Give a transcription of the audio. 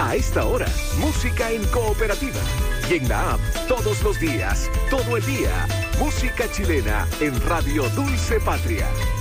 A esta hora, música en Cooperativa. Y en la app, todos los días, todo el día. Música chilena en Radio Dulce Patria.